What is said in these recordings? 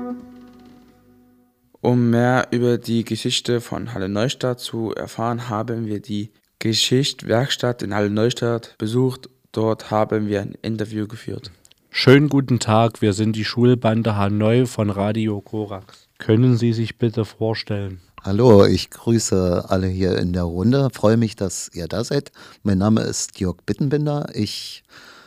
Um mehr über die Geschichte von Halle Neustadt zu erfahren, haben wir die Geschichtswerkstatt in Halle Neustadt besucht. Dort haben wir ein Interview geführt. Schönen guten Tag, wir sind die Schulbande Hanoi von Radio Korax. Können Sie sich bitte vorstellen? Hallo, ich grüße alle hier in der Runde. Freue mich, dass ihr da seid. Mein Name ist Jörg Bittenbinder. Ich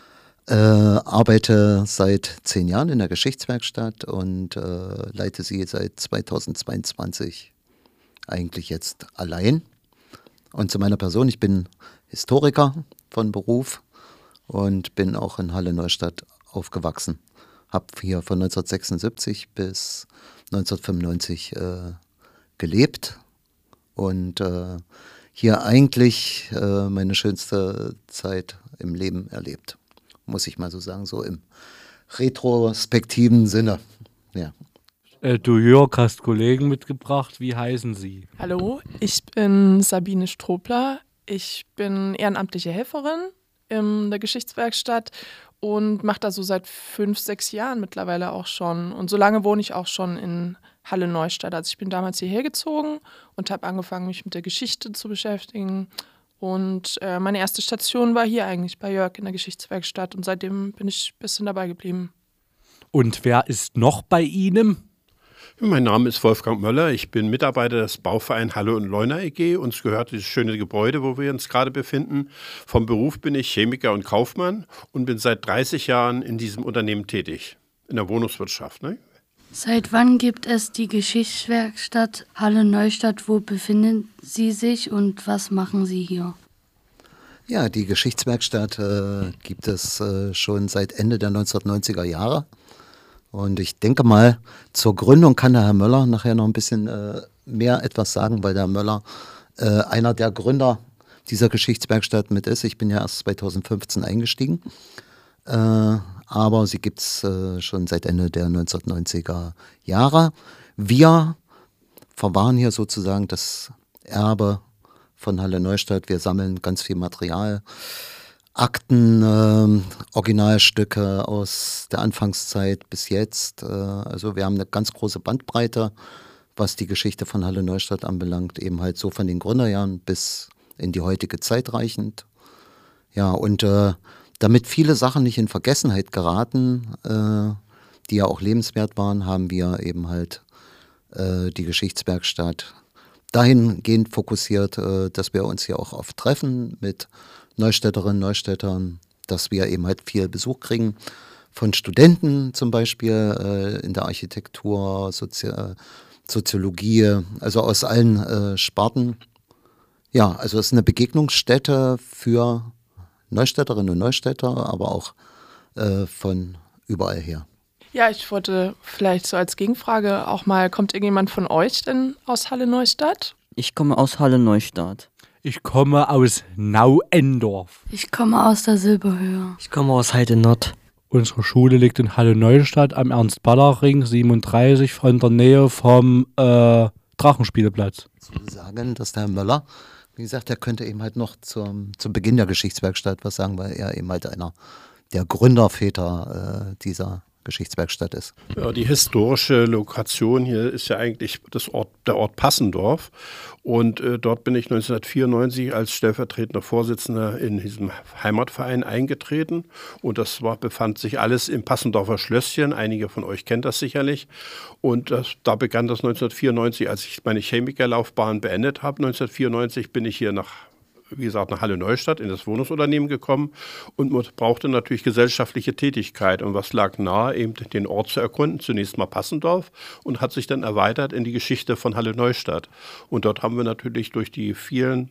arbeite seit 10 Jahren in der Geschichtswerkstatt und leite sie seit 2022 eigentlich jetzt allein. Und zu meiner Person, ich bin Historiker von Beruf und bin auch in Halle Neustadt aufgewachsen. Habe hier von 1976 bis 1995 gelebt und hier eigentlich meine schönste Zeit im Leben erlebt. Muss ich mal so sagen, so im retrospektiven Sinne. Ja. Du Jörg hast Kollegen mitgebracht, wie heißen sie? Hallo, ich bin Sabine Stropler. Ich bin ehrenamtliche Helferin in der Geschichtswerkstatt und mache da so seit 5, 6 Jahren mittlerweile auch schon. Und so lange wohne ich auch schon in Halle Neustadt. Also ich bin damals hierher gezogen und habe angefangen, mich mit der Geschichte zu beschäftigen. Und meine erste Station war hier eigentlich bei Jörg in der Geschichtswerkstatt und seitdem bin ich ein bisschen dabei geblieben. Und wer ist noch bei Ihnen? Mein Name ist Wolfgang Möller, ich bin Mitarbeiter des Bauvereins Halle und Leuna e.G. Uns gehört dieses schöne Gebäude, wo wir uns gerade befinden. Vom Beruf bin ich Chemiker und Kaufmann und bin seit 30 Jahren in diesem Unternehmen tätig, in der Wohnungswirtschaft. Ne? Seit wann gibt es die Geschichtswerkstatt Halle Neustadt? Wo befinden Sie sich und was machen Sie hier? Ja, die Geschichtswerkstatt gibt es schon seit Ende der 1990er Jahre. Und ich denke mal, zur Gründung kann der Herr Möller nachher noch ein bisschen mehr etwas sagen, weil der Herr Möller einer der Gründer dieser Geschichtswerkstatt mit ist. Ich bin ja erst 2015 eingestiegen. Aber sie gibt es schon seit Ende der 1990er Jahre. Wir verwahren hier sozusagen das Erbe von Halle Neustadt. Wir sammeln ganz viel Material, Akten, Originalstücke aus der Anfangszeit bis jetzt. Also wir haben eine ganz große Bandbreite, was die Geschichte von Halle Neustadt anbelangt. Eben halt so von den Gründerjahren bis in die heutige Zeit reichend. Ja, und damit viele Sachen nicht in Vergessenheit geraten, die ja auch lebenswert waren, haben wir eben halt die Geschichtswerkstatt dahingehend fokussiert, dass wir uns hier auch oft treffen mit Neustädterinnen, Neustädtern, dass wir eben halt viel Besuch kriegen von Studenten zum Beispiel in der Architektur, Soziologie, also aus allen Sparten. Ja, also es ist eine Begegnungsstätte für Neustädterinnen und Neustädter, aber auch von überall her. Ja, ich wollte vielleicht so als Gegenfrage auch mal, kommt irgendjemand von euch denn aus Halle Neustadt? Ich komme aus Halle Neustadt. Ich komme aus Nauendorf. Ich komme aus der Silberhöhe. Ich komme aus Heidenott. Unsere Schule liegt in Halle Neustadt am Ernst-Baller-Ring 37 von der Nähe vom Drachenspielplatz. Zu sagen, dass der Herr Möller, wie gesagt, der könnte eben halt noch zum Beginn der Geschichtswerkstatt was sagen, weil er eben halt einer der Gründerväter dieser Geschichtswerkstatt ist. Ja, die historische Lokation hier ist ja eigentlich der Ort Passendorf. Und dort bin ich 1994 als stellvertretender Vorsitzender in diesem Heimatverein eingetreten. Und befand sich alles im Passendorfer Schlösschen. Einige von euch kennen das sicherlich. Und da begann das 1994, als ich meine Chemikerlaufbahn beendet habe. 1994 bin ich hier nach Halle Neustadt in das Wohnungsunternehmen gekommen und brauchte natürlich gesellschaftliche Tätigkeit. Und was lag nahe, eben den Ort zu erkunden, zunächst mal Passendorf und hat sich dann erweitert in die Geschichte von Halle Neustadt. Und dort haben wir natürlich durch die vielen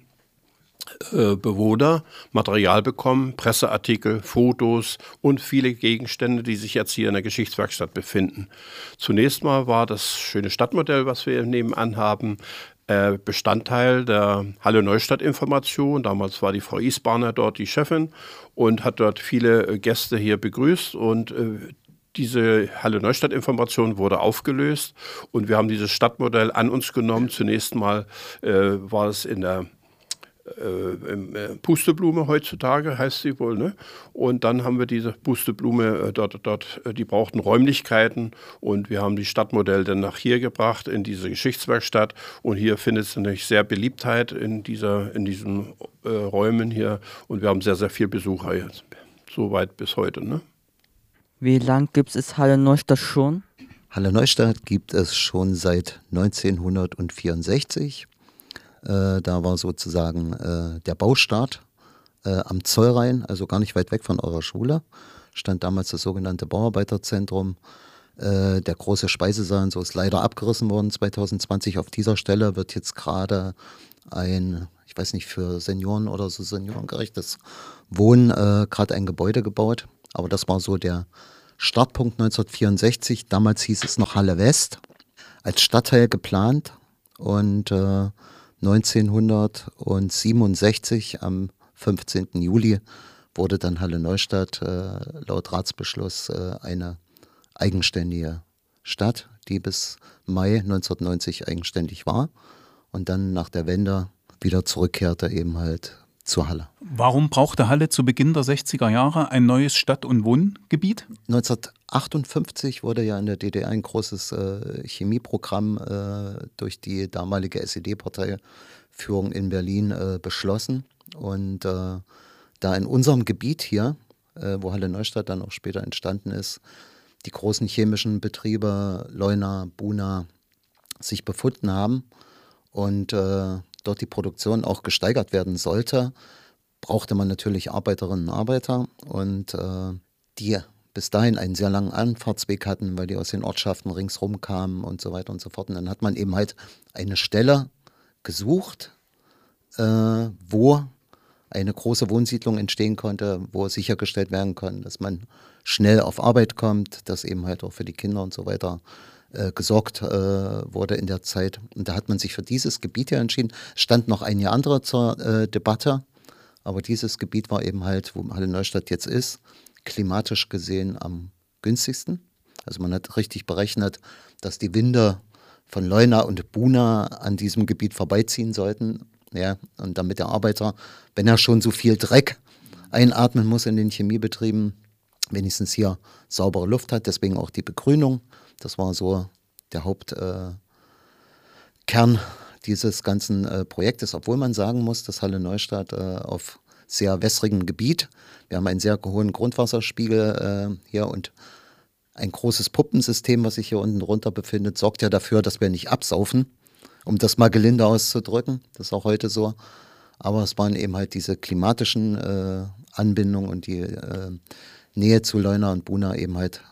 Bewohner Material bekommen, Presseartikel, Fotos und viele Gegenstände, die sich jetzt hier in der Geschichtswerkstatt befinden. Zunächst mal war das schöne Stadtmodell, was wir nebenan haben, Bestandteil der Halle Neustadt-Information. Damals war die Frau Isbarner dort die Chefin und hat dort viele Gäste hier begrüßt und diese Halle Neustadt-Information wurde aufgelöst und wir haben dieses Stadtmodell an uns genommen. Zunächst mal war es in der Pusteblume heutzutage, heißt sie wohl, ne? Und dann haben wir diese Pusteblume die brauchten Räumlichkeiten und wir haben die Stadtmodelle dann nach hier gebracht, in diese Geschichtswerkstatt und hier findet es natürlich sehr Beliebtheit in diesen Räumen hier und wir haben sehr, sehr viel Besucher jetzt, soweit bis heute, ne? Wie lang gibt es Halle Neustadt schon? Halle Neustadt gibt es schon seit 1964. Da war sozusagen der Baustart am Zollrhein, also gar nicht weit weg von eurer Schule. Stand damals das sogenannte Bauarbeiterzentrum. Der große Speisesaal und so ist leider abgerissen worden 2020. Auf dieser Stelle wird jetzt gerade ich weiß nicht, für Senioren oder so seniorengerechtes Wohnen gerade ein Gebäude gebaut. Aber das war so der Startpunkt 1964. Damals hieß es noch Halle West, als Stadtteil geplant. Und 1967, am 15. Juli, wurde dann Halle Neustadt laut Ratsbeschluss eine eigenständige Stadt, die bis Mai 1990 eigenständig war und dann nach der Wende wieder zurückkehrte eben halt zur Halle. Warum brauchte Halle zu Beginn der 60er Jahre ein neues Stadt- und Wohngebiet? 1958 wurde ja in der DDR ein großes Chemieprogramm durch die damalige SED-Parteiführung in Berlin beschlossen. Und da in unserem Gebiet hier, wo Halle Neustadt dann auch später entstanden ist, die großen chemischen Betriebe Leuna, Buna sich befunden haben und dort die Produktion auch gesteigert werden sollte, brauchte man natürlich Arbeiterinnen und Arbeiter und die bis dahin einen sehr langen Anfahrtsweg hatten, weil die aus den Ortschaften ringsrum kamen und so weiter und so fort. Und dann hat man eben halt eine Stelle gesucht, wo eine große Wohnsiedlung entstehen konnte, wo sichergestellt werden kann, dass man schnell auf Arbeit kommt, dass eben halt auch für die Kinder und so weiter gesorgt wurde in der Zeit. Und da hat man sich für dieses Gebiet hier entschieden. Stand noch einige andere zur Debatte, aber dieses Gebiet war eben halt, wo Halle Neustadt jetzt ist, klimatisch gesehen am günstigsten. Also man hat richtig berechnet, dass die Winde von Leuna und Buna an diesem Gebiet vorbeiziehen sollten. Ja, und damit der Arbeiter, wenn er schon so viel Dreck einatmen muss in den Chemiebetrieben, wenigstens hier saubere Luft hat, deswegen auch die Begrünung. Das war so der Hauptkern dieses ganzen Projektes, obwohl man sagen muss, dass Halle Neustadt auf sehr wässrigem Gebiet, wir haben einen sehr hohen Grundwasserspiegel hier und ein großes Pumpensystem, was sich hier unten drunter befindet, sorgt ja dafür, dass wir nicht absaufen, um das mal gelinde auszudrücken. Das ist auch heute so. Aber es waren eben halt diese klimatischen Anbindungen und die Nähe zu Leuna und Buna eben halt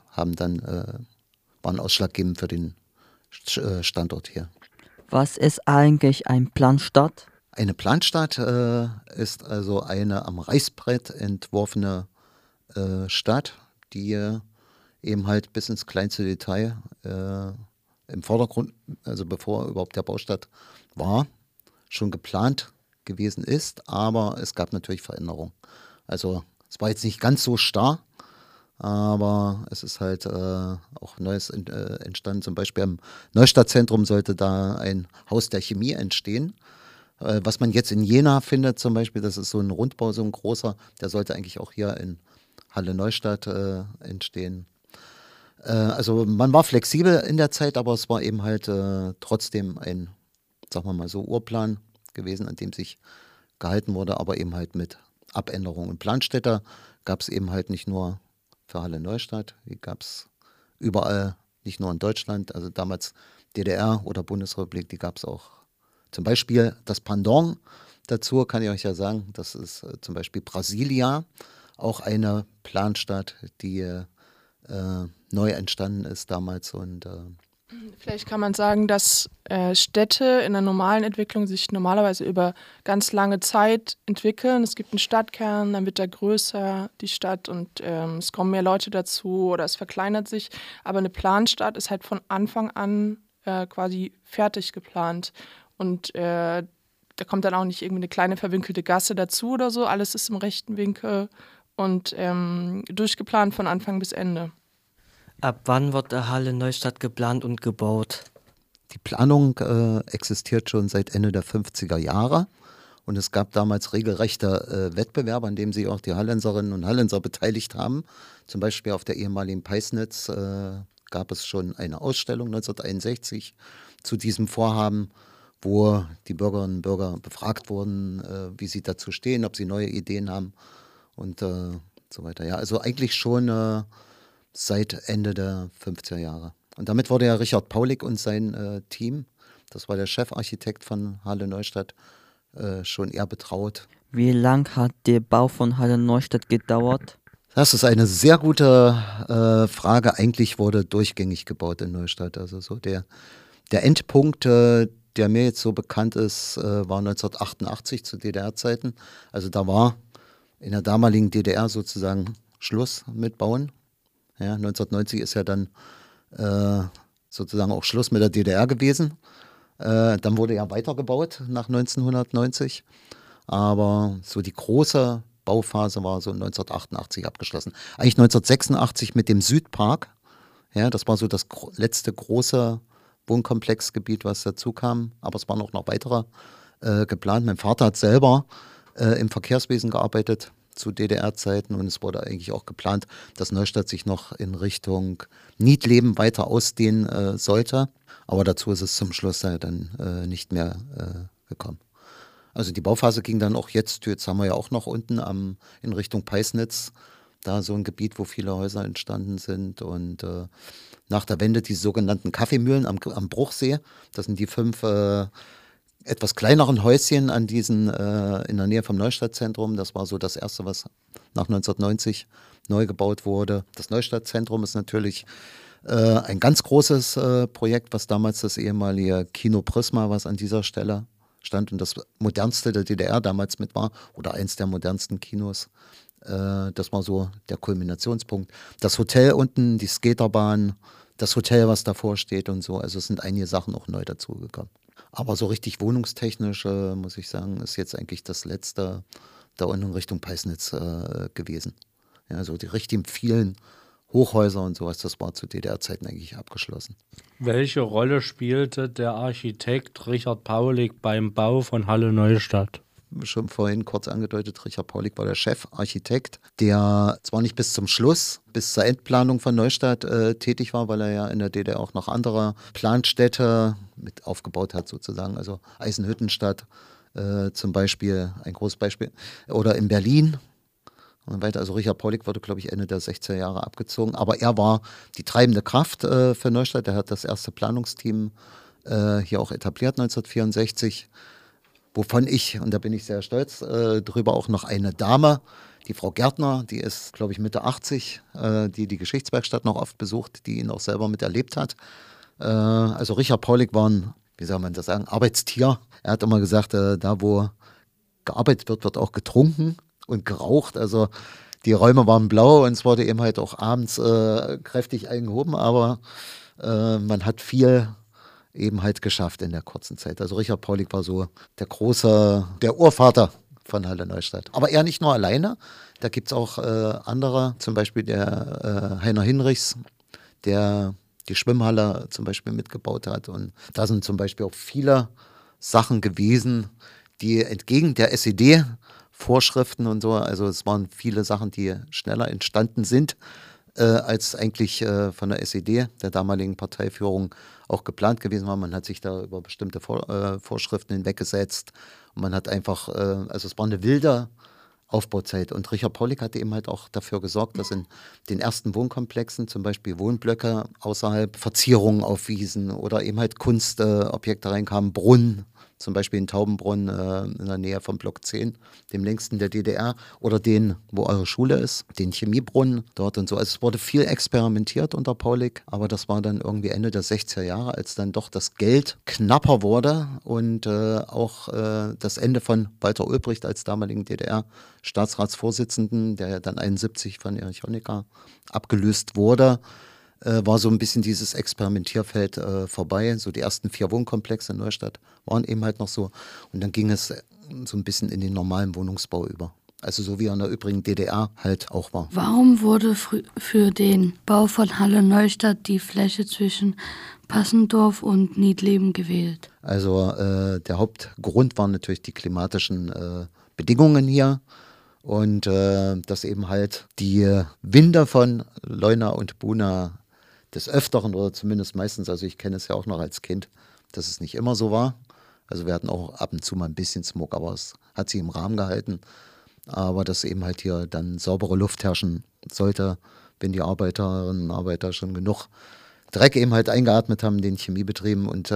waren ausschlaggebend für den Standort hier. Was ist eigentlich ein Planstadt? Eine Planstadt ist also eine am Reißbrett entworfene Stadt, die eben halt bis ins kleinste Detail im Vordergrund, also bevor überhaupt der Baustart war, schon geplant gewesen ist, aber es gab natürlich Veränderungen. Also es war jetzt nicht ganz so starr, aber es ist halt auch Neues entstanden. Zum Beispiel am Neustadtzentrum sollte da ein Haus der Chemie entstehen. Was man jetzt in Jena findet zum Beispiel, das ist so ein Rundbau, so ein großer, der sollte eigentlich auch hier in Halle Neustadt entstehen. Also man war flexibel in der Zeit, aber es war eben halt trotzdem ein, sagen wir mal so, Urplan gewesen, an dem sich gehalten wurde, aber eben halt mit Abänderungen. Planstädte gab es eben halt nicht nur für Halle Neustadt, die gab es überall, nicht nur in Deutschland, also damals DDR oder Bundesrepublik, die gab es auch. Zum Beispiel das Pendant dazu kann ich euch ja sagen, das ist zum Beispiel Brasilia, auch eine Planstadt, die neu entstanden ist damals und vielleicht kann man sagen, dass Städte in der normalen Entwicklung sich normalerweise über ganz lange Zeit entwickeln. Es gibt einen Stadtkern, dann wird er größer, die Stadt, und es kommen mehr Leute dazu oder es verkleinert sich. Aber eine Planstadt ist halt von Anfang an quasi fertig geplant. Und da kommt dann auch nicht irgendwie eine kleine verwinkelte Gasse dazu oder so. Alles ist im rechten Winkel und durchgeplant von Anfang bis Ende. Ab wann wird der Halle Neustadt geplant und gebaut? die Planung existiert schon seit Ende der 50er Jahre Und es gab damals regelrechte Wettbewerbe, an dem sich auch die Hallenserinnen und Hallenser beteiligt haben. Zum Beispiel auf der ehemaligen Peisnitz gab es schon eine Ausstellung 1961 zu diesem Vorhaben, wo die Bürgerinnen und Bürger befragt wurden, wie sie dazu stehen, ob sie neue Ideen haben und so weiter. Ja, also eigentlich schon seit Ende der 50er Jahre. Und damit wurde ja Richard Paulik und sein Team, das war der Chefarchitekt von Halle Neustadt, schon eher betraut. Wie lang hat der Bau von Halle Neustadt gedauert? Das ist eine sehr gute Frage. Eigentlich wurde durchgängig gebaut in Neustadt. Also so der Endpunkt, der mir jetzt so bekannt ist, war 1988 zu DDR-Zeiten. Also da war in der damaligen DDR sozusagen Schluss mit Bauen. Ja, 1990 ist ja dann sozusagen auch Schluss mit der DDR gewesen. Dann wurde ja weitergebaut nach 1990. Aber so die große Bauphase war so 1988 abgeschlossen. Eigentlich 1986 mit dem Südpark. Ja, das war so das letzte große Wohnkomplexgebiet, was dazu kam. Aber es waren auch noch weitere geplant. Mein Vater hat selber im Verkehrswesen gearbeitet zu DDR-Zeiten und es wurde eigentlich auch geplant, dass Neustadt sich noch in Richtung Niedleben weiter ausdehnen sollte. Aber dazu ist es zum Schluss dann nicht mehr gekommen. Also die Bauphase ging dann auch jetzt haben wir ja auch noch unten in Richtung Peisnitz, da so ein Gebiet, wo viele Häuser entstanden sind und nach der Wende die sogenannten Kaffeemühlen am Bruchsee, das sind die 5 etwas kleineren Häuschen in der Nähe vom Neustadtzentrum. Das war so das erste, was nach 1990 neu gebaut wurde. Das Neustadtzentrum ist natürlich ein ganz großes Projekt, was damals das ehemalige Kino Prisma, was an dieser Stelle stand und das modernste der DDR damals mit war oder eins der modernsten Kinos. Das war so der Kulminationspunkt. Das Hotel unten, die Skaterbahn, das Hotel, was davor steht und so. Also es sind einige Sachen auch neu dazugekommen. Aber so richtig wohnungstechnisch, muss ich sagen, ist jetzt eigentlich das letzte da unten in Richtung Peisnitz gewesen. Ja, also die richtig vielen Hochhäuser und sowas, das war zu DDR-Zeiten eigentlich abgeschlossen. Welche Rolle spielte der Architekt Richard Paulik beim Bau von Halle Neustadt? Schon vorhin kurz angedeutet, Richard Paulik war der Chefarchitekt, der zwar nicht bis zum Schluss, bis zur Endplanung von Neustadt tätig war, weil er ja in der DDR auch noch andere Planstädte mit aufgebaut hat sozusagen, also Eisenhüttenstadt zum Beispiel, ein großes Beispiel, oder in Berlin. Und weiter. Also Richard Paulik wurde, glaube ich, Ende der 60er Jahre abgezogen. Aber er war die treibende Kraft für Neustadt. Er hat das erste Planungsteam hier auch etabliert 1964. Wovon ich, und da bin ich sehr stolz, drüber auch noch eine Dame, die Frau Gärtner, die ist, glaube ich, Mitte 80, die Geschichtswerkstatt noch oft besucht, die ihn auch selber miterlebt hat. Also Richard Paulik war ein, wie soll man das sagen, Arbeitstier. Er hat immer gesagt, da wo gearbeitet wird, wird auch getrunken und geraucht, also die Räume waren blau und es wurde eben halt auch abends kräftig eingehoben, aber man hat viel eben halt geschafft in der kurzen Zeit. Also Richard Paulik war so der Urvater von Halle Neustadt. Aber er nicht nur alleine, da gibt es auch andere, zum Beispiel der Heiner Hinrichs, der die Schwimmhalle zum Beispiel mitgebaut hat und da sind zum Beispiel auch viele Sachen gewesen, die entgegen der SED Vorschriften und so, also es waren viele Sachen, die schneller entstanden sind, als eigentlich von der SED, der damaligen Parteiführung, auch geplant gewesen war. Man hat sich da über bestimmte Vorschriften hinweggesetzt und man hat einfach, also es war eine wilde Aufbauzeit und Richard Paulik hat eben halt auch dafür gesorgt, dass in den ersten Wohnkomplexen zum Beispiel Wohnblöcke außerhalb Verzierungen auf Wiesen oder eben halt Kunstobjekte reinkamen, Brunnen, zum Beispiel in Taubenbrunn in der Nähe vom Block 10, dem längsten der DDR, oder den, wo eure Schule ist, den Chemiebrunnen dort und so. Also es wurde viel experimentiert unter Paulik, aber das war dann irgendwie Ende der 60er Jahre, als dann doch das Geld knapper wurde und auch das Ende von Walter Ulbricht als damaligen DDR-Staatsratsvorsitzenden, der ja dann 71 von Erich Honecker abgelöst wurde, war so ein bisschen dieses Experimentierfeld vorbei. So die ersten 4 Wohnkomplexe in Neustadt waren eben halt noch so. Und dann ging es so ein bisschen in den normalen Wohnungsbau über. Also so wie er in der übrigen DDR halt auch war. Warum wurde für den Bau von Halle Neustadt die Fläche zwischen Passendorf und Niedleben gewählt? Also der Hauptgrund waren natürlich die klimatischen Bedingungen hier und dass eben halt die Winde von Leuna und Buna des Öfteren oder zumindest meistens, also ich kenne es ja auch noch als Kind, dass es nicht immer so war. Also wir hatten auch ab und zu mal ein bisschen Smog, aber es hat sich im Rahmen gehalten. Aber dass eben halt hier dann saubere Luft herrschen sollte, wenn die Arbeiterinnen und Arbeiter schon genug Dreck eben halt eingeatmet haben in den Chemiebetrieben. Und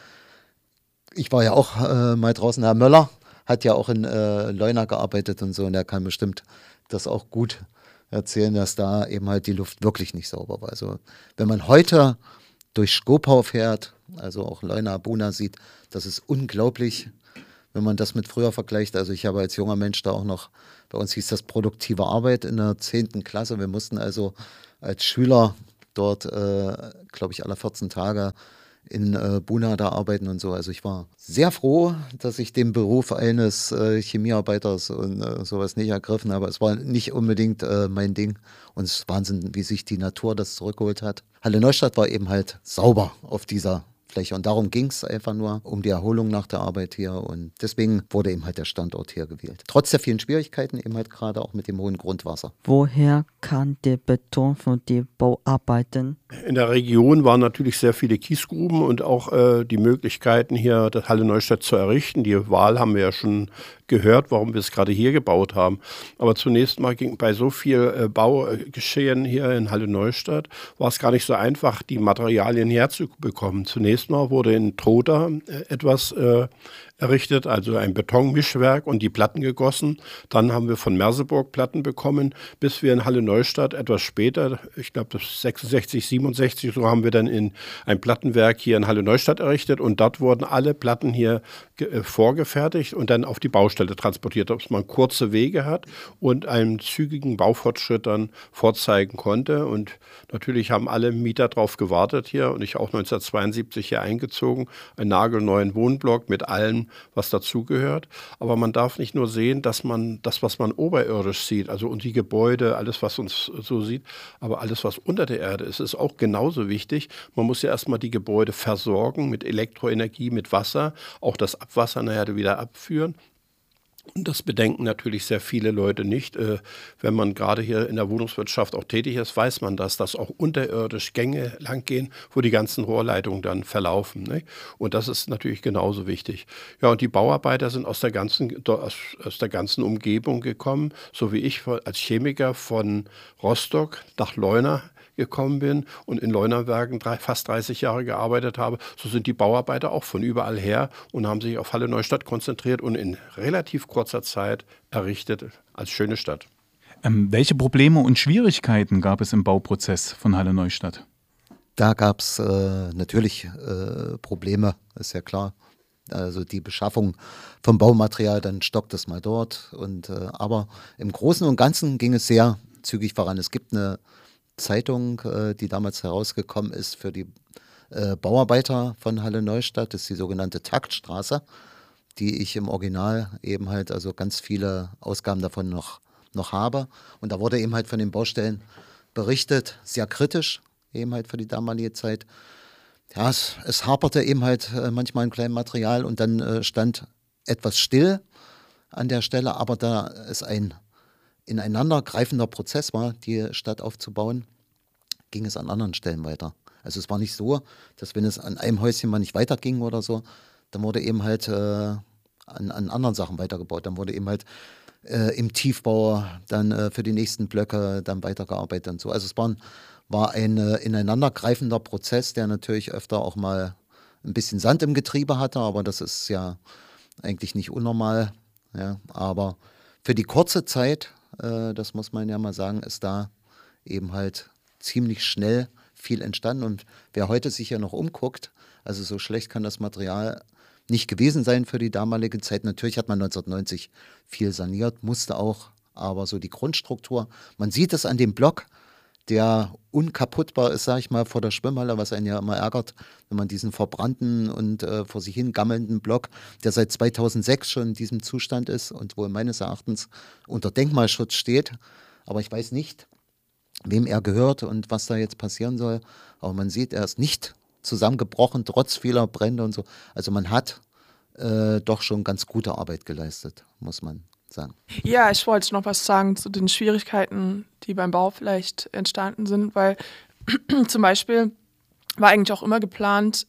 ich war ja auch mal draußen, Herr Möller hat ja auch in Leuna gearbeitet und so, und er kann bestimmt das auch gut erzählen, dass da eben halt die Luft wirklich nicht sauber war. Also wenn man heute durch Skopau fährt, also auch Leuna, Buna sieht, das ist unglaublich, wenn man das mit früher vergleicht. Also ich habe als junger Mensch da auch noch, bei uns hieß das produktive Arbeit in der 10. Klasse. Wir mussten also als Schüler dort, glaube ich, alle 14 Tage in Buna da arbeiten und so. Also ich war sehr froh, dass ich den Beruf eines Chemiearbeiters und sowas nicht ergriffen habe. Es war nicht unbedingt mein Ding. Und es ist Wahnsinn, wie sich die Natur das zurückgeholt hat. Halle Neustadt war eben halt sauber auf dieser Fläche. Und darum ging es einfach nur um die Erholung nach der Arbeit hier. Und deswegen wurde eben halt der Standort hier gewählt. Trotz der vielen Schwierigkeiten eben halt gerade auch mit dem hohen Grundwasser. Woher kam der Beton für die Bauarbeiten? In der Region waren natürlich sehr viele Kiesgruben und auch die Möglichkeiten hier, das Halle Neustadt zu errichten. Die Wahl haben wir ja schon gehört, warum wir es gerade hier gebaut haben. Aber zunächst mal ging bei so viel Baugeschehen hier in Halle Neustadt, war es gar nicht so einfach, die Materialien herzubekommen. Zunächst mal wurde in Trotha etwas errichtet, also ein Betonmischwerk und die Platten gegossen. Dann haben wir von Merseburg Platten bekommen, bis wir in Halle Neustadt etwas später, ich glaube das 66, 67, so haben wir dann ein Plattenwerk hier in Halle Neustadt errichtet und dort wurden alle Platten hier vorgefertigt und dann auf die Baustelle transportiert, dass man kurze Wege hat und einen zügigen Baufortschritt dann vorzeigen konnte. Und natürlich haben alle Mieter darauf gewartet hier und ich auch 1972 hier eingezogen, einen nagelneuen Wohnblock mit allem, was dazugehört. Aber man darf nicht nur sehen, dass man das, was man oberirdisch sieht, also und die Gebäude, alles, was uns so sieht, aber alles, was unter der Erde ist, ist auch genauso wichtig. Man muss ja erstmal die Gebäude versorgen mit Elektroenergie, mit Wasser, auch das Abwasser nachher wieder abführen. Und das bedenken natürlich sehr viele Leute nicht. Wenn man gerade hier in der Wohnungswirtschaft auch tätig ist, weiß man, dass auch unterirdisch Gänge langgehen, wo die ganzen Rohrleitungen dann verlaufen. Nicht? Und das ist natürlich genauso wichtig. Ja, und die Bauarbeiter sind aus der ganzen Umgebung gekommen, so wie ich als Chemiker von Rostock nach Leuna gekommen bin und in Leunawerken fast 30 Jahre gearbeitet habe, so sind die Bauarbeiter auch von überall her und haben sich auf Halle Neustadt konzentriert und in relativ kurzer Zeit errichtet als schöne Stadt. Welche Probleme und Schwierigkeiten gab es im Bauprozess von Halle Neustadt? Da gab es natürlich Probleme, ist ja klar. Also die Beschaffung vom Baumaterial, dann stockt es mal dort. Aber im Großen und Ganzen ging es sehr zügig voran. Es gibt eine Zeitung, die damals herausgekommen ist für die Bauarbeiter von Halle Neustadt, das ist die sogenannte Taktstraße, die ich im Original eben halt, also ganz viele Ausgaben davon noch habe. Und da wurde eben halt von den Baustellen berichtet, sehr kritisch eben halt für die damalige Zeit. Ja, es haperte eben halt manchmal an kleinem Material und dann stand etwas still an der Stelle, aber da es ein ineinandergreifender Prozess war, die Stadt aufzubauen, ging es an anderen Stellen weiter. Also es war nicht so, dass wenn es an einem Häuschen mal nicht weiterging oder so, dann wurde eben halt an anderen Sachen weitergebaut. Dann wurde eben halt im Tiefbau dann für die nächsten Blöcke dann weitergearbeitet und so. Also es war ein ineinandergreifender Prozess, der natürlich öfter auch mal ein bisschen Sand im Getriebe hatte, aber das ist ja eigentlich nicht unnormal. Ja, aber für die kurze Zeit, das muss man ja mal sagen, ist da eben halt ziemlich schnell viel entstanden. Und wer heute sich ja noch umguckt, also so schlecht kann das Material nicht gewesen sein für die damalige Zeit. Natürlich hat man 1990 viel saniert, musste auch, aber so die Grundstruktur, man sieht es an dem Block, der unkaputtbar ist, sag ich mal, vor der Schwimmhalle, was einen ja immer ärgert, wenn man diesen verbrannten und vor sich hin gammelnden Block, der seit 2006 schon in diesem Zustand ist und wohl meines Erachtens unter Denkmalschutz steht. Aber ich weiß nicht, wem er gehört und was da jetzt passieren soll. Aber man sieht, er ist nicht zusammengebrochen, trotz vieler Brände und so. Also man hat doch schon ganz gute Arbeit geleistet, muss man sagen. Ja, ich wollte noch was sagen zu den Schwierigkeiten, die beim Bau vielleicht entstanden sind, weil zum Beispiel war eigentlich auch immer geplant,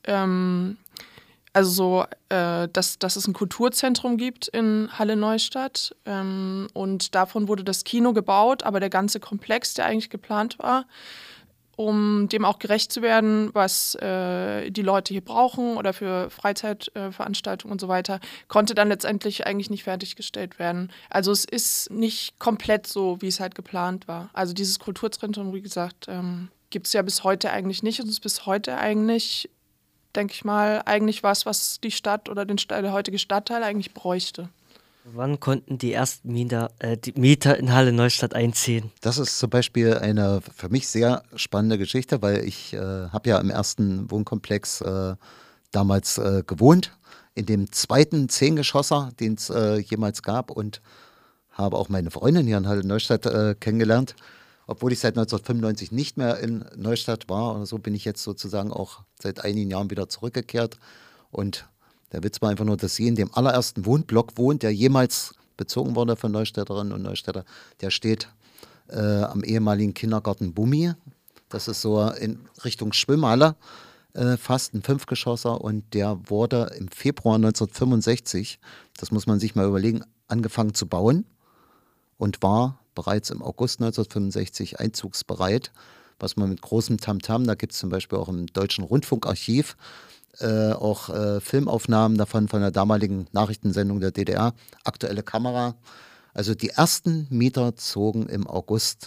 dass es ein Kulturzentrum gibt in Halle Neustadt und davon wurde das Kino gebaut, aber der ganze Komplex, der eigentlich geplant war, um dem auch gerecht zu werden, was die Leute hier brauchen oder für Freizeitveranstaltungen und so weiter, konnte dann letztendlich eigentlich nicht fertiggestellt werden. Also es ist nicht komplett so, wie es halt geplant war. Also dieses Kulturzentrum, wie gesagt, gibt es ja bis heute eigentlich nicht und es ist bis heute eigentlich, denke ich mal, eigentlich was die Stadt oder der heutige Stadtteil eigentlich bräuchte. Wann konnten die ersten die Mieter in Halle Neustadt einziehen? Das ist zum Beispiel eine für mich sehr spannende Geschichte, weil ich habe ja im ersten Wohnkomplex damals gewohnt, in dem zweiten 10-Geschosser, den es jemals gab und habe auch meine Freundin hier in Halle Neustadt kennengelernt. Obwohl ich seit 1995 nicht mehr in Neustadt war oder so, bin ich jetzt sozusagen auch seit einigen Jahren wieder zurückgekehrt und der Witz war einfach nur, dass sie in dem allerersten Wohnblock wohnt, der jemals bezogen wurde von Neustädterinnen und Neustädter. Der steht am ehemaligen Kindergarten Bummi. Das ist so in Richtung Schwimmhalle, fast ein 5-Geschosser. Und der wurde im Februar 1965, das muss man sich mal überlegen, angefangen zu bauen und war bereits im August 1965 einzugsbereit, was man mit großem Tamtam, da gibt es zum Beispiel auch im Deutschen Rundfunkarchiv, auch Filmaufnahmen davon von der damaligen Nachrichtensendung der DDR, Aktuelle Kamera. Also die ersten Mieter zogen im August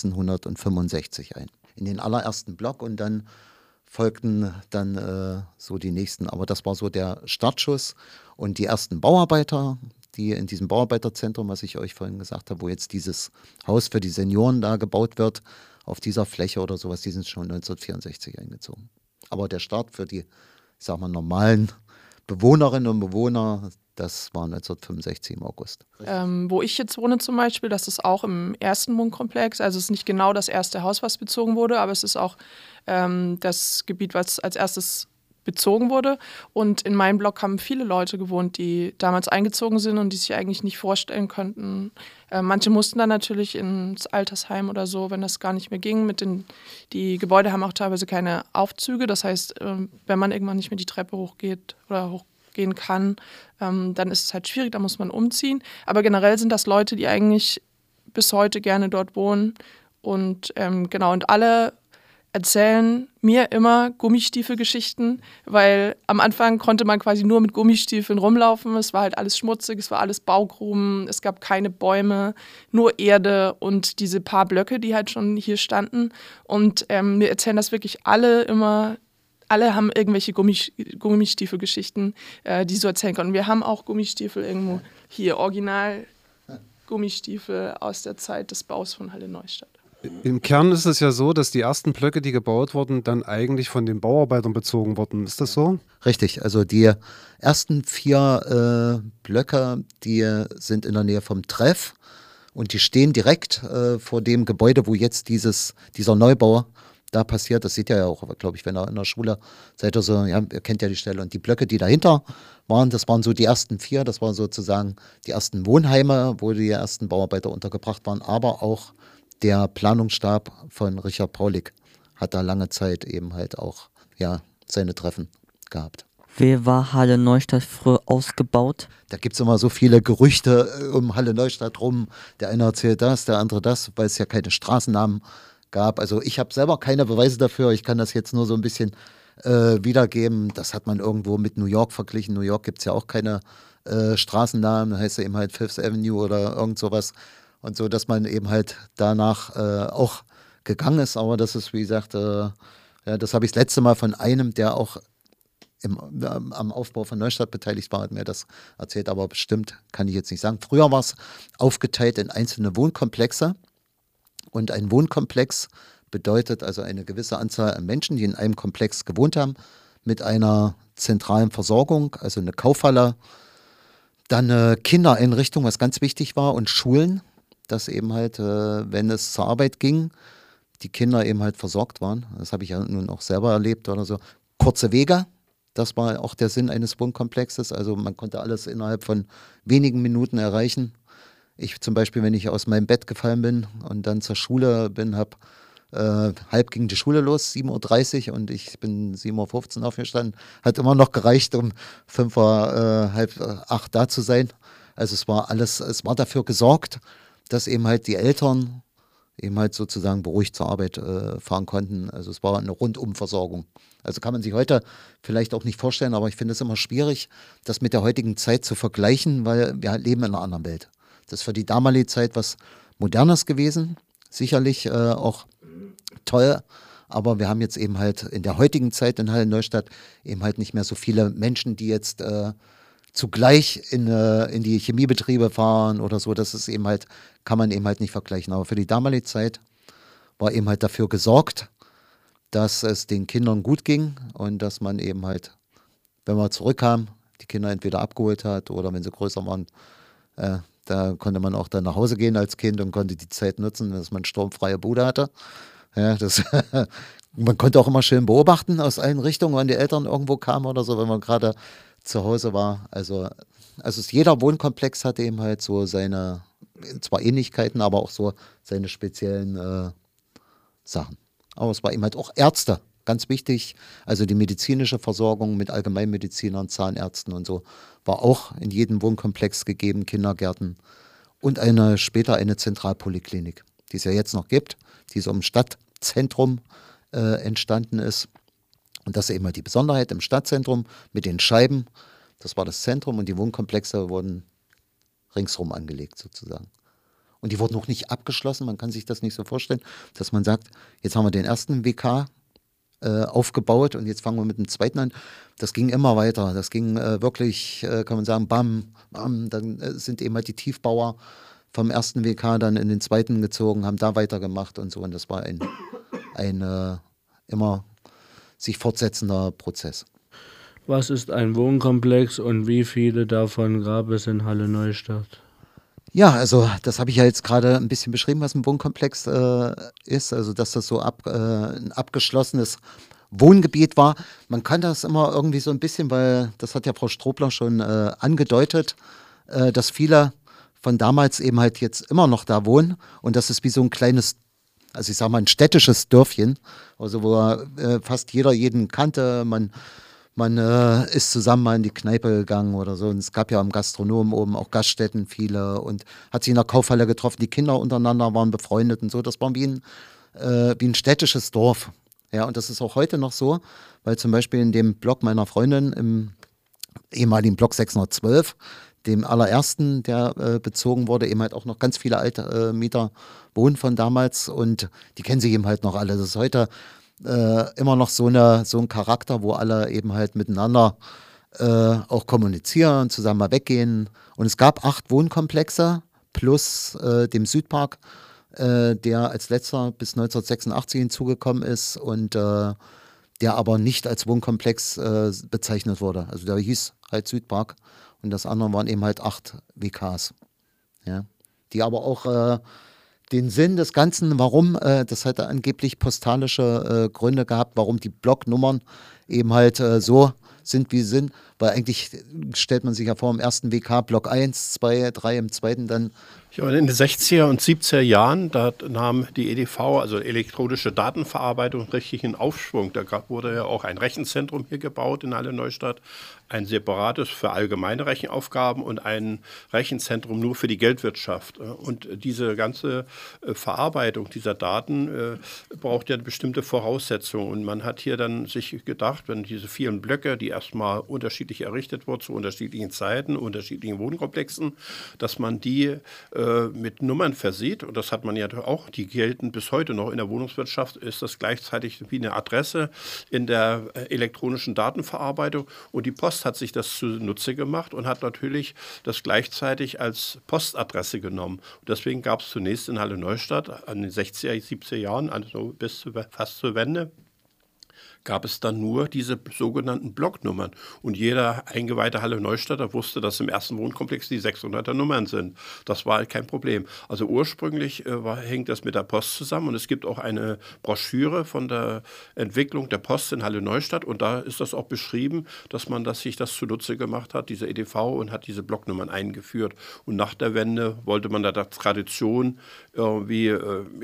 1965 ein. In den allerersten Block und dann folgten dann so die nächsten. Aber das war so der Startschuss. Und die ersten Bauarbeiter, die in diesem Bauarbeiterzentrum, was ich euch vorhin gesagt habe, wo jetzt dieses Haus für die Senioren da gebaut wird, auf dieser Fläche oder sowas, die sind schon 1964 eingezogen. Aber der Start für die, ich sag mal, normalen Bewohnerinnen und Bewohner, das war 1965 im August. Wo ich jetzt wohne zum Beispiel, das ist auch im ersten Wohnkomplex. Also es ist nicht genau das erste Haus, was bezogen wurde, aber es ist auch das Gebiet, was als erstes bezogen wurde. Und in meinem Block haben viele Leute gewohnt, die damals eingezogen sind und die sich eigentlich nicht vorstellen könnten. Manche mussten dann natürlich ins Altersheim oder so, wenn das gar nicht mehr ging. Die Gebäude haben auch teilweise keine Aufzüge. Das heißt, wenn man irgendwann nicht mehr die Treppe hochgeht oder hochgehen kann, dann ist es halt schwierig, da muss man umziehen. Aber generell sind das Leute, die eigentlich bis heute gerne dort wohnen. Und und alle erzählen mir immer Gummistiefelgeschichten, weil am Anfang konnte man quasi nur mit Gummistiefeln rumlaufen. Es war halt alles schmutzig, es war alles Baugruben, es gab keine Bäume, nur Erde und diese paar Blöcke, die halt schon hier standen. Und mir erzählen das wirklich alle immer. Alle haben irgendwelche Gummistiefelgeschichten, die sie so erzählen können. Wir haben auch Gummistiefel irgendwo hier, Original Gummistiefel aus der Zeit des Baus von Halle Neustadt. Im Kern ist es ja so, dass die ersten Blöcke, die gebaut wurden, dann eigentlich von den Bauarbeitern bezogen wurden. Ist das so? Richtig, also die ersten 4 Blöcke, die sind in der Nähe vom Treff und die stehen direkt vor dem Gebäude, wo jetzt dieser Neubau da passiert. Das seht ihr ja auch, glaube ich, wenn ihr in der Schule seid, so, ja, ihr kennt ja die Stelle. Und die Blöcke, die dahinter waren, das waren so die ersten 4, das waren sozusagen die ersten Wohnheime, wo die ersten Bauarbeiter untergebracht waren, aber auch der Planungsstab von Richard Paulik hat da lange Zeit eben halt auch seine Treffen gehabt. Wie war Halle Neustadt früher ausgebaut? Da gibt es immer so viele Gerüchte um Halle Neustadt rum. Der eine erzählt das, der andere das, weil es ja keine Straßennamen gab. Also ich habe selber keine Beweise dafür. Ich kann das jetzt nur so ein bisschen wiedergeben. Das hat man irgendwo mit New York verglichen. New York gibt es ja auch keine Straßennamen. Da heißt ja eben halt Fifth Avenue oder irgend sowas. Und so, dass man eben halt danach auch gegangen ist. Aber das ist, wie gesagt, das habe ich das letzte Mal von einem, der auch am Aufbau von Neustadt beteiligt war, hat mir das erzählt. Aber bestimmt kann ich jetzt nicht sagen. Früher war es aufgeteilt in einzelne Wohnkomplexe. Und ein Wohnkomplex bedeutet also eine gewisse Anzahl an Menschen, die in einem Komplex gewohnt haben, mit einer zentralen Versorgung, also eine Kaufhalle, dann eine Kindereinrichtung, was ganz wichtig war, und Schulen, dass eben halt, wenn es zur Arbeit ging, die Kinder eben halt versorgt waren. Das habe ich ja nun auch selber erlebt oder so. Kurze Wege, das war auch der Sinn eines Wohnkomplexes. Also man konnte alles innerhalb von wenigen Minuten erreichen. Ich zum Beispiel, wenn ich aus meinem Bett gefallen bin und dann zur Schule bin, halb ging die Schule los, 7:30 Uhr, und ich bin 7:15 Uhr aufgestanden. Hat immer noch gereicht, um 5 Uhr, halb 8 da zu sein. Also es war dafür gesorgt, dass eben halt die Eltern eben halt sozusagen beruhigt zur Arbeit fahren konnten. Also es war eine Rundumversorgung. Also kann man sich heute vielleicht auch nicht vorstellen, aber ich finde es immer schwierig, das mit der heutigen Zeit zu vergleichen, weil wir leben in einer anderen Welt. Das ist für die damalige Zeit was Modernes gewesen, sicherlich auch toll, aber wir haben jetzt eben halt in der heutigen Zeit in Halle-Neustadt eben halt nicht mehr so viele Menschen, die jetzt zugleich in die Chemiebetriebe fahren oder so. Das ist eben halt, kann man eben halt nicht vergleichen. Aber für die damalige Zeit war eben halt dafür gesorgt, dass es den Kindern gut ging und dass man eben halt, wenn man zurückkam, die Kinder entweder abgeholt hat oder wenn sie größer waren, da konnte man auch dann nach Hause gehen als Kind und konnte die Zeit nutzen, dass man sturmfreie Bude hatte. Ja, man konnte auch immer schön beobachten aus allen Richtungen, wann die Eltern irgendwo kamen oder so, wenn man gerade zu Hause war. Also jeder Wohnkomplex hatte eben halt so seine, zwar Ähnlichkeiten, aber auch so seine speziellen Sachen. Aber es war eben halt auch Ärzte, ganz wichtig. Also die medizinische Versorgung mit Allgemeinmedizinern, Zahnärzten und so war auch in jedem Wohnkomplex gegeben, Kindergärten und später eine Zentralpoliklinik, die es ja jetzt noch gibt, die so im Stadtzentrum entstanden ist. Und das ist eben halt die Besonderheit im Stadtzentrum mit den Scheiben. Das war das Zentrum und die Wohnkomplexe wurden ringsrum angelegt sozusagen. Und die wurden noch nicht abgeschlossen. Man kann sich das nicht so vorstellen, dass man sagt, jetzt haben wir den ersten WK aufgebaut und jetzt fangen wir mit dem zweiten an. Das ging immer weiter. Das ging wirklich, kann man sagen, bam, bam. Dann sind eben halt die Tiefbauer vom ersten WK dann in den zweiten gezogen, haben da weitergemacht und so. Und das war ein immer sich fortsetzender Prozess. Was ist ein Wohnkomplex und wie viele davon gab es in Halle-Neustadt? Ja, also das habe ich ja jetzt gerade ein bisschen beschrieben, was ein Wohnkomplex ist. Also dass das so ein abgeschlossenes Wohngebiet war. Man kann das immer irgendwie so ein bisschen, weil das hat ja Frau Strobler schon angedeutet, dass viele von damals eben halt jetzt immer noch da wohnen. Und das ist wie so ein kleines, also ich sage mal ein städtisches Dörfchen, also wo fast jeder jeden kannte. Man ist zusammen mal in die Kneipe gegangen oder so. Und es gab ja am Gastronomen oben auch Gaststätten viele und hat sich in der Kaufhalle getroffen. Die Kinder untereinander waren befreundet und so. Das war wie ein städtisches Dorf. Ja, und das ist auch heute noch so, weil zum Beispiel in dem Block meiner Freundin, im ehemaligen Block 612, dem allerersten, der bezogen wurde, eben halt auch noch ganz viele alte Mieter wohnen von damals und die kennen sich eben halt noch alle. Das ist heute immer noch so ein Charakter, wo alle eben halt miteinander auch kommunizieren, zusammen mal weggehen. Und es gab 8 Wohnkomplexe plus dem Südpark, der als letzter bis 1986 hinzugekommen ist und der aber nicht als Wohnkomplex bezeichnet wurde. Also der hieß halt Südpark und das andere waren eben halt 8 WKs. Ja? Die aber auch den Sinn des Ganzen, warum, das hatte angeblich postalische Gründe gehabt, warum die Blocknummern eben halt so sind, wie sie sind. Weil eigentlich stellt man sich ja vor, im ersten WK Block 1, 2, 3, im zweiten dann. Ja, und in den 60er und 70er Jahren, da nahm die EDV, also elektronische Datenverarbeitung, richtig in Aufschwung. Da wurde ja auch ein Rechenzentrum hier gebaut in Halle-Neustadt, ein separates für allgemeine Rechenaufgaben und ein Rechenzentrum nur für die Geldwirtschaft. Und diese ganze Verarbeitung dieser Daten braucht ja bestimmte Voraussetzungen. Und man hat hier dann sich gedacht, wenn diese vielen Blöcke, die erstmal unterschiedlich errichtet wurden, zu unterschiedlichen Zeiten, unterschiedlichen Wohnkomplexen, dass man die mit Nummern versieht, und das hat man ja auch, die gelten bis heute noch in der Wohnungswirtschaft, ist das gleichzeitig wie eine Adresse in der elektronischen Datenverarbeitung. Und die Post hat sich das zunutze gemacht und hat natürlich das gleichzeitig als Postadresse genommen. Und deswegen gab es zunächst in Halle Neustadt an den 60er, 70er Jahren, also fast zur Wende, gab es dann nur diese sogenannten Blocknummern. Und jeder eingeweihte Halle Neustadter wusste, dass im ersten Wohnkomplex die 600er Nummern sind. Das war halt kein Problem. Also ursprünglich hängt das mit der Post zusammen, und es gibt auch eine Broschüre von der Entwicklung der Post in Halle Neustadt, und da ist das auch beschrieben, dass man sich das zunutze gemacht hat, diese EDV, und hat diese Blocknummern eingeführt. Und nach der Wende wollte man da der Tradition irgendwie,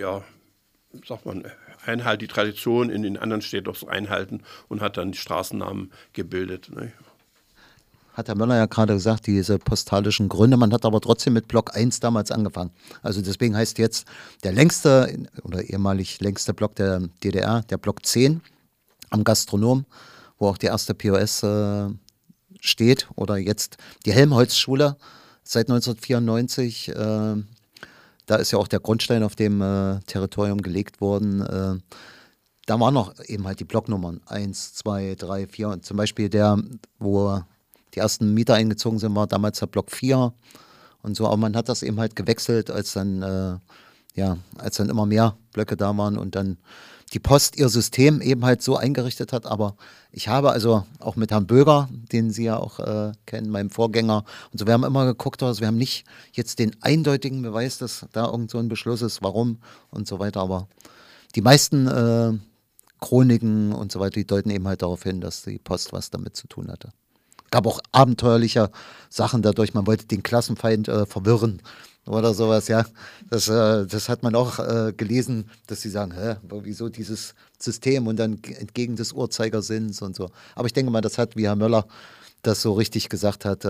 sagt man, die Tradition in den anderen Städten auch so einhalten, und hat dann die Straßennamen gebildet. Ne? Hat Herr Möller ja gerade gesagt, diese postalischen Gründe. Man hat aber trotzdem mit Block 1 damals angefangen. Also deswegen heißt jetzt der längste oder ehemalig längste Block der DDR, der Block 10 am Gastronom, wo auch die erste POS steht, oder jetzt die Helmholtz-Schule seit 1994. Da ist ja auch der Grundstein auf dem Territorium gelegt worden. Da waren noch eben halt die Blocknummern 1, 2, 3, 4. Und zum Beispiel wo die ersten Mieter eingezogen sind, war damals der Block 4 und so. Aber man hat das eben halt gewechselt, als dann immer mehr Blöcke da waren und dann die Post ihr System eben halt so eingerichtet hat. Aber ich habe also auch mit Herrn Böger, den Sie ja auch kennen, meinem Vorgänger, und so, wir haben immer geguckt, also wir haben nicht jetzt den eindeutigen Beweis, dass da irgend so ein Beschluss ist, warum und so weiter. Aber die meisten Chroniken und so weiter, die deuten eben halt darauf hin, dass die Post was damit zu tun hatte. Gab auch abenteuerliche Sachen dadurch, man wollte den Klassenfeind verwirren oder sowas, ja. Das hat man auch gelesen, dass sie sagen, wieso dieses System und dann entgegen des Uhrzeigersinns und so. Aber ich denke mal, das hat, wie Herr Möller das so richtig gesagt hat,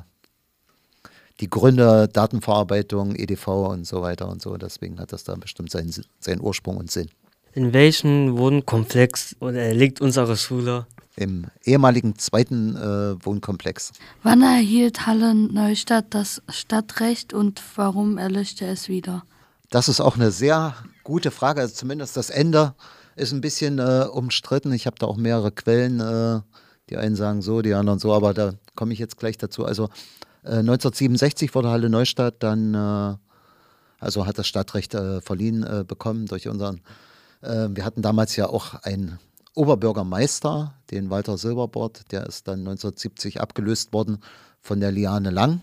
die Gründe, Datenverarbeitung, EDV und so weiter und so. Deswegen hat das da bestimmt seinen Ursprung und Sinn. In welchem Wohnkomplex liegt unsere Schule? Im ehemaligen zweiten Wohnkomplex. Wann erhielt Halle Neustadt das Stadtrecht und warum erlöschte es wieder? Das ist auch eine sehr gute Frage. Also zumindest das Ende ist ein bisschen umstritten. Ich habe da auch mehrere Quellen. Die einen sagen so, die anderen so, aber da komme ich jetzt gleich dazu. Also 1967 wurde Halle Neustadt dann, hat das Stadtrecht verliehen bekommen durch unseren. Wir hatten damals ja auch einen Oberbürgermeister, den Walter Silberbord, der ist dann 1970 abgelöst worden von der Liane Lang.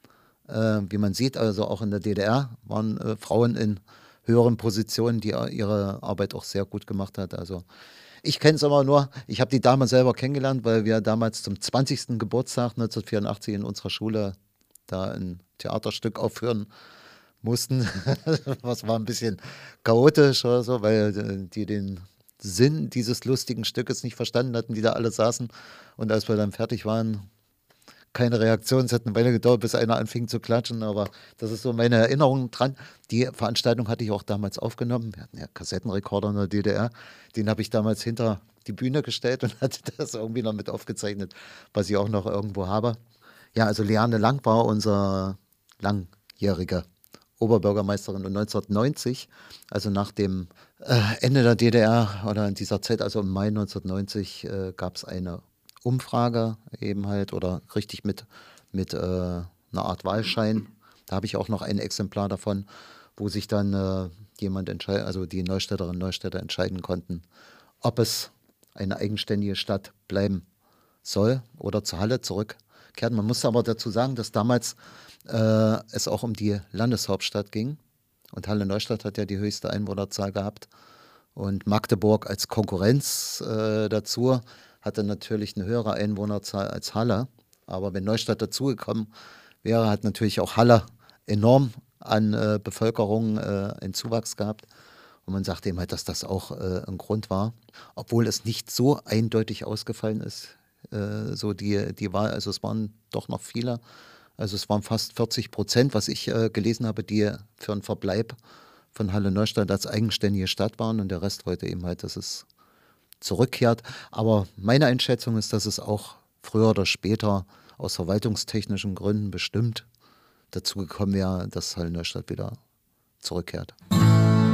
Wie man sieht, also auch in der DDR waren Frauen in höheren Positionen, die ihre Arbeit auch sehr gut gemacht hat. Also ich kenne es aber nur, ich habe die Dame selber kennengelernt, weil wir damals zum 20. Geburtstag 1984 in unserer Schule da ein Theaterstück aufführen mussten. Was war ein bisschen chaotisch oder so, weil die den Sinn dieses lustigen Stückes nicht verstanden hatten, die da alle saßen. Und als wir dann fertig waren, keine Reaktion. Es hat eine Weile gedauert, bis einer anfing zu klatschen. Aber das ist so meine Erinnerung dran. Die Veranstaltung hatte ich auch damals aufgenommen. Wir hatten ja Kassettenrekorder in der DDR. Den habe ich damals hinter die Bühne gestellt und hatte das irgendwie noch mit aufgezeichnet, was ich auch noch irgendwo habe. Ja, also Liane Lang war unser langjährige Oberbürgermeisterin, und 1990, also nach dem Ende der DDR oder in dieser Zeit, also im Mai 1990, gab es eine Umfrage eben halt, oder richtig mit einer Art Wahlschein. Da habe ich auch noch ein Exemplar davon, wo sich dann die Neustädterinnen und Neustädter entscheiden konnten, ob es eine eigenständige Stadt bleiben soll oder zur Halle zurückkehrt. Man muss aber dazu sagen, dass damals es auch um die Landeshauptstadt ging. Und Halle Neustadt hat ja die höchste Einwohnerzahl gehabt. Und Magdeburg als Konkurrenz dazu hatte natürlich eine höhere Einwohnerzahl als Halle. Aber wenn Neustadt dazugekommen wäre, hat natürlich auch Halle enorm an Bevölkerung einen Zuwachs gehabt. Und man sagte eben halt, dass das auch ein Grund war. Obwohl es nicht so eindeutig ausgefallen ist, so die Wahl. Also es waren doch noch viele. Also es waren fast 40%, was ich gelesen habe, die für einen Verbleib von Halle Neustadt als eigenständige Stadt waren, und der Rest wollte eben halt, dass es zurückkehrt. Aber meine Einschätzung ist, dass es auch früher oder später aus verwaltungstechnischen Gründen bestimmt dazu gekommen wäre, dass Halle Neustadt wieder zurückkehrt.